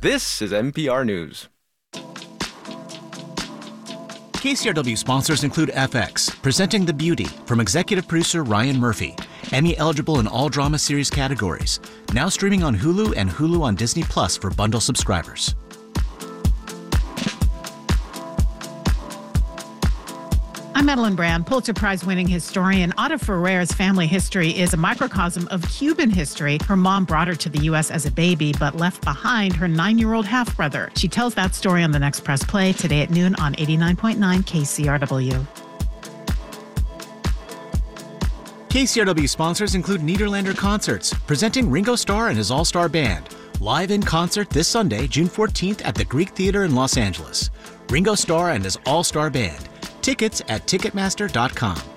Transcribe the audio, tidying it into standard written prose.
This is NPR News. KCRW sponsors include FX, presenting The Beauty, from executive producer Ryan Murphy. Emmy eligible in all drama series categories. Now streaming on Hulu and Hulu on Disney Plus for bundle subscribers. I'm Madeline Brand. Pulitzer Prize-winning historian Ada Ferrer's family history is a microcosm of Cuban history. Her mom brought her to the U.S. as a baby, but left behind her 9-year-old half-brother. She tells that story on The Next Press Play today at noon on 89.9 KCRW. KCRW sponsors include Nederlander Concerts, presenting Ringo Starr and his all-star band. Live in concert this Sunday, June 14th at the Greek Theater in Los Angeles. Ringo Starr and his all-star band. Tickets at Ticketmaster.com.